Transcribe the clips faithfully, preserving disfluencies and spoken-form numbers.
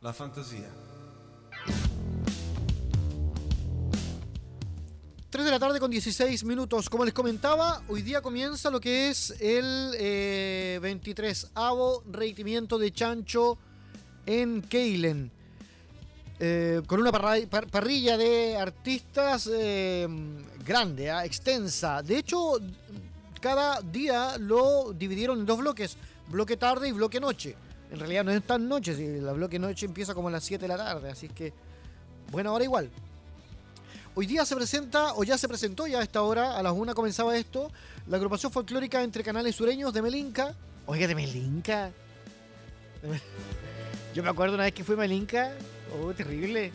la fantasía. tres de la tarde con dieciséis minutos. Como les comentaba, hoy día comienza lo que es el eh, veintitrésavo Reitimiento de Chancho en Keilen. Eh, con una parra- par- parrilla de artistas eh, grande, eh, extensa. De hecho, cada día lo dividieron en dos bloques, bloque tarde y bloque noche. En realidad no es tan noche, si la bloque noche empieza como a las siete de la tarde, así es que buena hora igual. Hoy día se presenta, o ya se presentó ya a esta hora, a las una comenzaba esto, la agrupación folclórica Entre Canales Sureños de Melinca. Oiga, de Melinca. Yo me acuerdo una vez que fui a Melinca. Oh, terrible.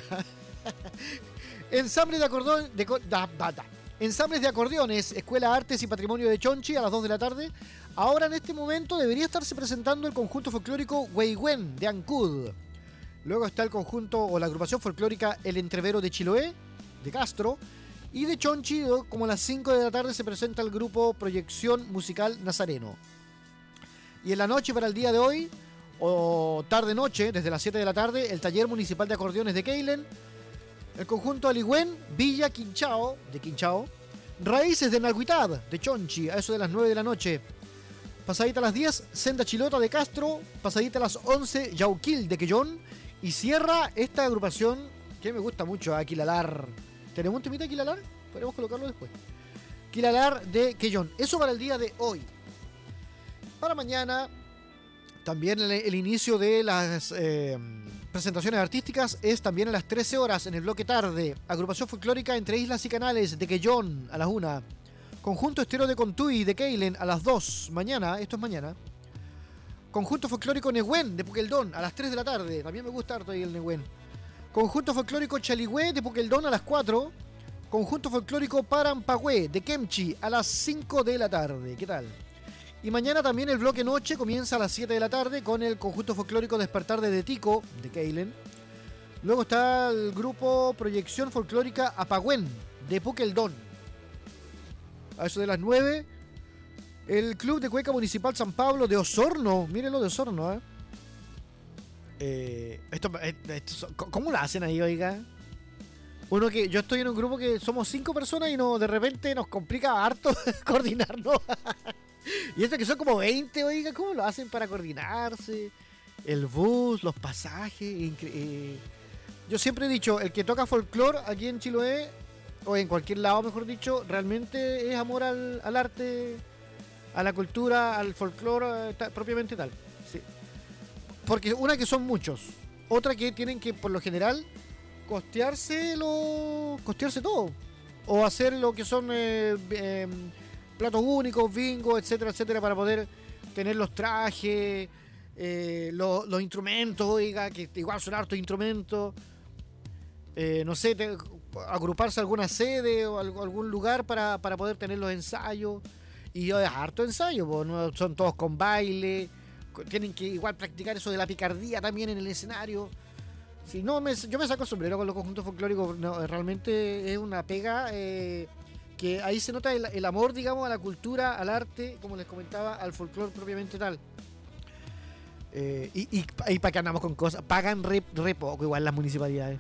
Ensamble de acordeón, de, da, da, da. Ensambles de acordeones, Escuela Artes y Patrimonio de Chonchi a las dos de la tarde. Ahora en este momento debería estarse presentando el conjunto folclórico Huehuén de Ancud. Luego está el conjunto o la agrupación folclórica El Entrevero de Chiloé, de Castro. Y de Chonchi, como a las cinco de la tarde, se presenta el grupo Proyección Musical Nazareno. Y en la noche para el día de hoy, o tarde-noche, desde las siete de la tarde, el Taller Municipal de Acordeones de Keilen, el conjunto Aligüén, Villa Quinchao, de Quinchao, Raíces de Nalguitad, de Chonchi, a eso de las nueve de la noche. Pasadita a las diez, Senda Chilota de Castro, pasadita a las once, Yauquil de Quellón, y cierra esta agrupación que me gusta mucho, Aquilalar. ¿Tenemos un temita Aquilalar? Podemos colocarlo después. Aquilalar de Quellón. Eso para el día de hoy. Para mañana, también el, el inicio de las eh, presentaciones artísticas es también a las trece horas en el bloque tarde. Agrupación folclórica Entre Islas y Canales de Quellón a las una. Conjunto Estero de Contui de Keilen a las dos. Mañana, esto es mañana. Conjunto folclórico Nehuen de Puqueldón a las tres de la tarde. También me gusta harto ahí el Nehuen. Conjunto folclórico Chaligüe de Puqueldón a las cuatro. Conjunto folclórico Parampagüe de Kemchi a las cinco de la tarde. ¿Qué tal? Y mañana también el bloque noche comienza a las siete de la tarde con el conjunto folclórico Despertar de Detico de Keilen. Luego está el grupo Proyección Folclórica Apagüén de Puqueldón. A eso de las nueve. El Club de Cueca Municipal San Pablo de Osorno. Mírenlo de Osorno, ¿eh? Eh, esto, esto, ¿Cómo lo hacen ahí, oiga? Uno que yo estoy en un grupo que somos cinco personas y no, de repente nos complica harto coordinarnos. Y esto que son como veinte, oiga, ¿cómo lo hacen para coordinarse? El bus, los pasajes. Incre- eh. Yo siempre he dicho, el que toca folclore aquí en Chiloé, o en cualquier lado, mejor dicho, realmente es amor al, al arte, a la cultura, al folclore eh, ta, propiamente tal. Sí. Porque una que son muchos, otra que tienen que, por lo general, costearse lo, costearse todo. O hacer lo que son eh, eh, platos únicos, bingo, etcétera, etcétera, para poder tener los trajes, eh, los, los instrumentos, oiga, que igual son hartos instrumentos. Eh, no sé, te, agruparse a alguna sede o algún lugar para, para poder tener los ensayos. Y es harto ensayo, pues, ¿no? Son todos con baile. Tienen que igual practicar eso de la picardía también en el escenario. Si no, me, yo me saco el sombrero con los conjuntos folclóricos. No, realmente es una pega eh, que ahí se nota el, el amor, digamos, a la cultura, al arte, como les comentaba, al folclore propiamente tal. Eh, y, y, y para que andamos con cosas, pagan re, re poco igual las municipalidades.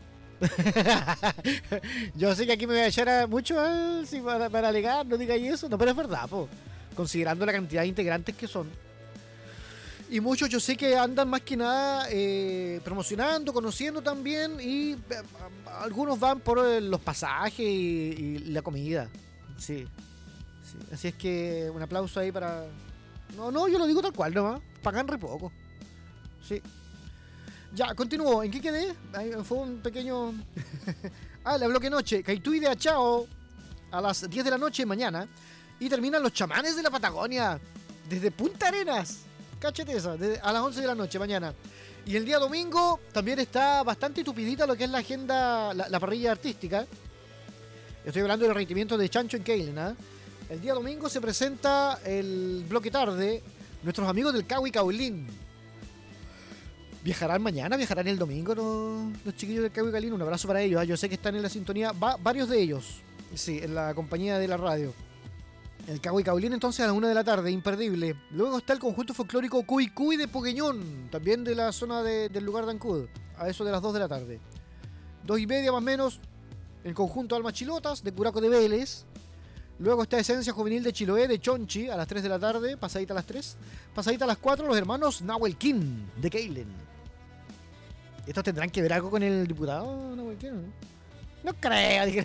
Yo sé que aquí me voy a echar a mucho eh, sí, para, para alegar, no digáis eso, no, pero es verdad, po, considerando la cantidad de integrantes que son. Y muchos yo sé que andan más que nada eh, promocionando, conociendo también, y eh, algunos van por eh, los pasajes y, y la comida. Sí, sí. Así es que un aplauso ahí para... No, no, yo lo digo tal cual nomás, pagan re poco. Sí. Ya, continúo. ¿En qué quedé? Ahí fue un pequeño... ah, la bloque noche. Caituí de Achao a las diez de la noche mañana. Y terminan los chamanes de la Patagonia desde Punta Arenas. Cáchate esa, a las once de la noche mañana. Y el día domingo también está bastante tupidita lo que es la agenda, la, la parrilla artística. Estoy hablando del rendimiento de Chancho en Keilen, ¿eh? El día domingo se presenta el bloque tarde. Nuestros amigos del Cahui Caulín. ¿Viajarán mañana? ¿Viajarán el domingo los, los chiquillos del Cahui Caulín? Un abrazo para ellos, ¿eh? Yo sé que están en la sintonía, va, varios de ellos. Sí, en la compañía de la radio. El Cahuy Caulín entonces a las una de la tarde, imperdible. Luego está el conjunto folclórico Cuy Cuy de Puqueñón, también de la zona de, del lugar de Ancud, a eso de las dos de la tarde. Dos y media más o menos, el conjunto Almas Chilotas de Curaco de Vélez. Luego está Esencia Juvenil de Chiloé de Chonchi a las tres de la tarde, pasadita a las tres. Pasadita a las cuatro, los hermanos Nahuel King de Keilen. ¿Estos tendrán que ver algo con el diputado Nahuel King? No, no creo, dije.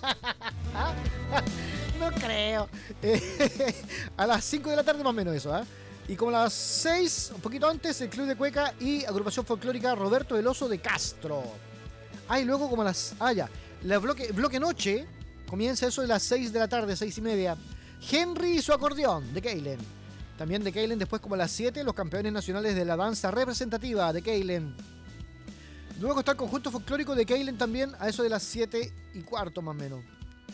No creo. Eh, a las cinco de la tarde más o menos eso, ¿eh? Y como a las seis, un poquito antes, el Club de Cueca y agrupación folclórica Roberto del Oso de Castro. Ah, y luego como a las... Ah, ya. La bloque, bloque noche comienza eso de las seis de la tarde, seis y media. Henry y su acordeón de Keilen. También de Keilen después como a las siete, los campeones nacionales de la danza representativa de Keilen. Luego está el conjunto folclórico de Keilen también a eso de las siete y cuarto más o menos.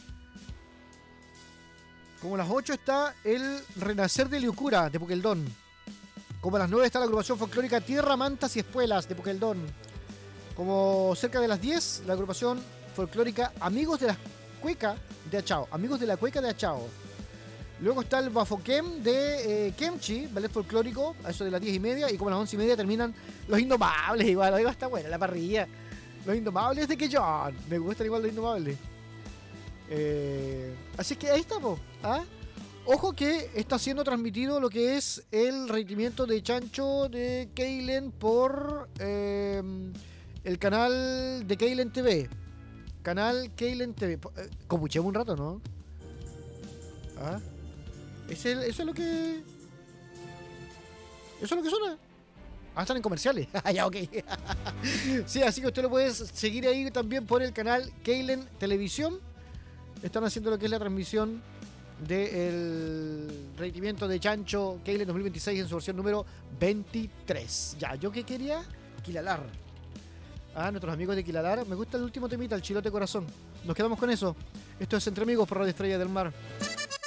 Como a las ocho está el Renacer de Liucura de Puqueldón. Como a las nueve está la agrupación folclórica Tierra, Mantas y Espuelas de Puqueldón. Como cerca de las diez, la agrupación folclórica Amigos de la Cueca de Achao. Amigos de la Cueca de Achao. Luego está el Bafoquem de eh, Kemchi, ballet folclórico, a eso de las diez y media. Y como a las once y media terminan Los Indomables, igual. Ahí va, está buena la parrilla. Los Indomables de Quellón. Me gustan igual los Indomables. Eh, así que ahí estamos. ¿Ah? Ojo que está siendo transmitido lo que es el rendimiento de chancho de Keilen por eh, el canal de Keilen T V. Canal Keilen T V. Eh, Copuchemos un rato, ¿no? ¿Ah? ¿Es el, ¿Eso es lo que...? ¿Eso es lo que suena? Ah, están en comerciales. Ah, ya, ok. Sí, así que usted lo puede seguir ahí también por el canal Keilen Televisión. Están haciendo lo que es la transmisión del rendimiento de chancho Keilen dos mil veintiséis en su versión número veintitrés. Ya, ¿yo qué quería? Quilalar. Ah, nuestros amigos de Quilalar. Me gusta el último temita, el Chilote Corazón. Nos quedamos con eso. Esto es Entre Amigos por Radio Estrella del Mar.